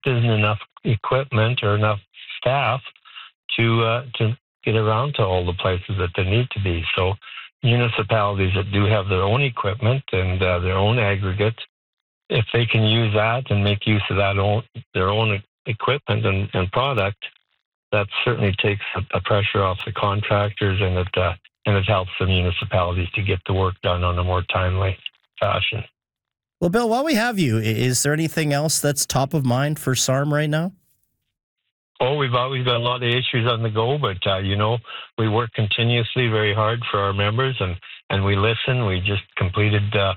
isn't enough equipment or enough staff to get around to all the places that they need to be. So municipalities that do have their own equipment and their own aggregate, if they can use that and make use of their own equipment and product, that certainly takes a pressure off the contractors, and it helps the municipalities to get the work done on a more timely fashion. Well, Bill, while we have you, is there anything else that's top of mind for SARM right now? Oh, we've always got a lot of issues on the go, but, we work continuously very hard for our members, and we listen. We just completed, a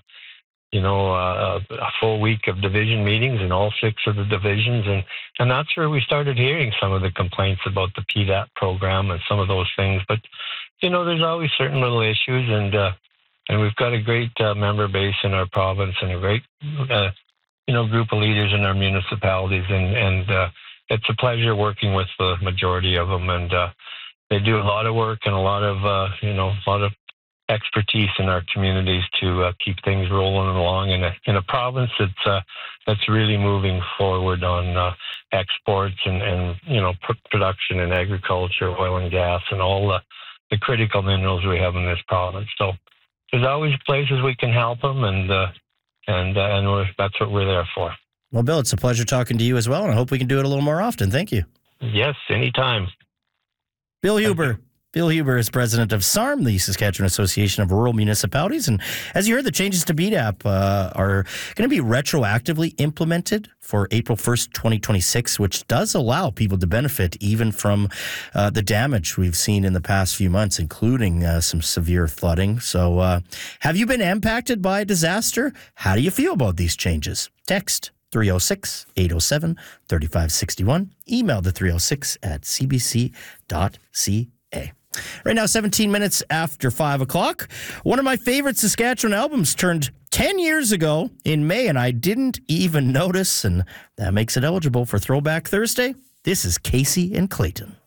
full week of division meetings in all 6 of the divisions, and that's where we started hearing some of the complaints about the PDAP program and some of those things. But, there's always certain little issues, and we've got a great member base in our province and a great, group of leaders in our municipalities, and it's a pleasure working with the majority of them, and they do a lot of work and a lot of expertise in our communities to keep things rolling along in a province that's really moving forward on exports and production and agriculture, oil and gas, and all the critical minerals we have in this province. So there's always places we can help them, and that's what we're there for. Well, Bill, it's a pleasure talking to you as well, and I hope we can do it a little more often. Thank you. Yes, anytime. Bill Huber. Bill Huber is president of SARM, the Saskatchewan Association of Rural Municipalities. And as you heard, the changes to BDAP are going to be retroactively implemented for April 1st, 2026, which does allow people to benefit even from the damage we've seen in the past few months, including some severe flooding. So have you been impacted by a disaster? How do you feel about these changes? Text 306-807-3561. Email the 306@cbc.ca. Right now, 17 minutes after 5 o'clock. One of my favorite Saskatchewan albums turned 10 years ago in May, and I didn't even notice, and that makes it eligible for Throwback Thursday. This is Casey and Clayton.